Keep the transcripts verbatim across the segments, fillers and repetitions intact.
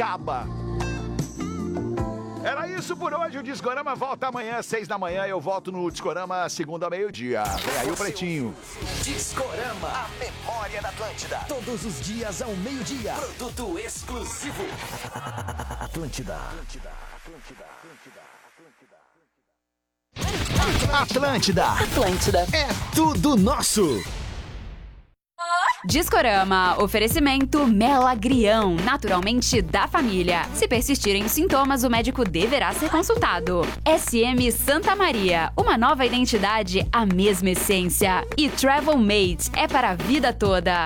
Caba. Era isso por hoje, o Discorama volta amanhã às seis da manhã, eu volto no Discorama segunda ao meio-dia. Vem aí o Pretinho. Discorama, a memória da Atlântida. Todos os dias ao meio-dia. Produto exclusivo. Atlântida. Atlântida, Atlântida, Atlântida, Atlântida. Atlântida. É tudo nosso. Discorama, oferecimento Melagrião, naturalmente da família. Se persistirem os sintomas, o médico deverá ser consultado. S M Santa Maria, uma nova identidade, a mesma essência. E Travel Mate, é para a vida toda.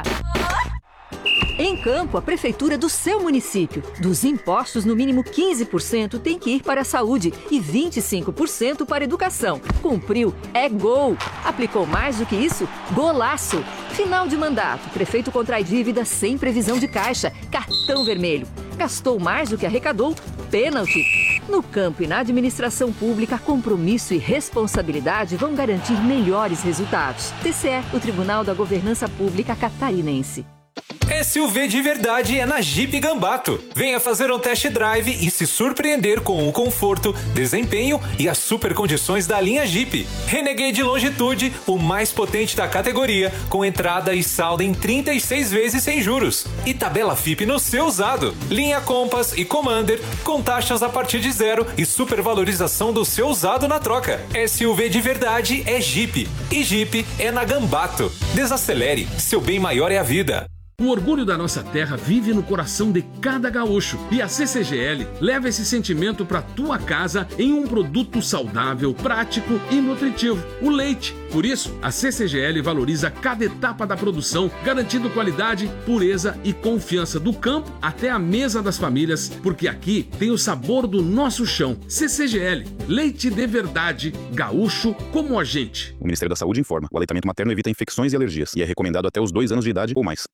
Em Campo, a prefeitura do seu município. Dos impostos, no mínimo quinze por cento tem que ir para a saúde e vinte e cinco por cento para a educação. Cumpriu, é gol. Aplicou mais do que isso? Golaço. Final de mandato, prefeito contrai dívida sem previsão de caixa, cartão vermelho. Gastou mais do que arrecadou? Pênalti. No campo e na administração pública, compromisso e responsabilidade vão garantir melhores resultados. T C E, o Tribunal da Governança Pública Catarinense. S U V de verdade é na Jeep Gambato. Venha fazer um test drive e se surpreender com o conforto, desempenho e as super condições da linha Jeep. Renegade Longitude, o mais potente da categoria, com entrada e saldo em trinta e seis vezes sem juros. E tabela F I P no seu usado. Linha Compass e Commander, com taxas a partir de zero e supervalorização do seu usado na troca. S U V de verdade é Jeep. E Jeep é na Gambato. Desacelere, seu bem maior é a vida. O orgulho da nossa terra vive no coração de cada gaúcho. E a C C G L leva esse sentimento para tua casa em um produto saudável, prático e nutritivo, o leite. Por isso, a C C G L valoriza cada etapa da produção, garantindo qualidade, pureza e confiança do campo até a mesa das famílias, porque aqui tem o sabor do nosso chão. C C G L, leite de verdade, gaúcho como a gente. O Ministério da Saúde informa, o aleitamento materno evita infecções e alergias e é recomendado até os dois anos de idade ou mais.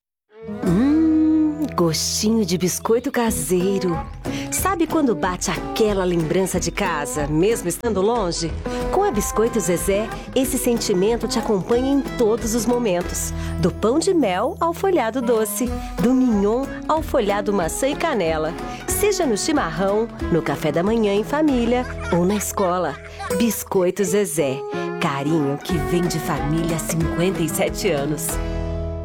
Hum, gostinho de biscoito caseiro. Sabe quando bate aquela lembrança de casa, mesmo estando longe? Com a Biscoito Zezé, esse sentimento te acompanha em todos os momentos. Do pão de mel ao folhado doce, do mignon ao folhado maçã e canela. Seja no chimarrão, no café da manhã em família ou na escola. Biscoito Zezé, carinho que vem de família há cinquenta e sete anos.